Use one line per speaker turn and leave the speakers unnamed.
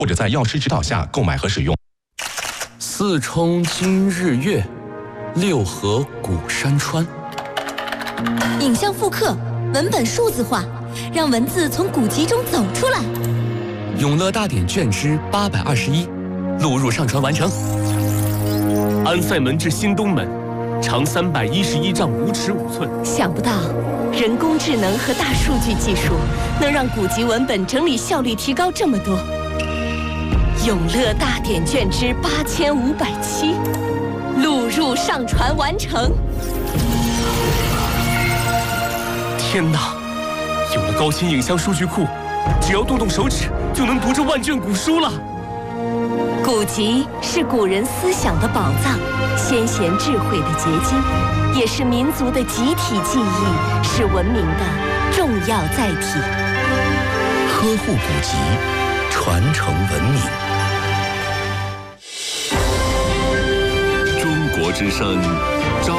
或者在药师指导下购买和使用。
四冲今日月，六合古山川。
影像复刻，文本数字化，让文字从古籍中走出来。
永乐大典卷之821，录入上传完成。安塞门至新东门，长311丈5尺5寸。
想不到，人工智能和大数据技术能让古籍文本整理效率提高这么多。永乐大典卷之8507，录入上传完成。
天哪！有了高清影像数据库，只要动动手指就能读这万卷古书了。
古籍是古人思想的宝藏，先贤智慧的结晶，也是民族的集体记忆，是文明的重要载体。
呵护古籍，传承文明。
中国之声，朝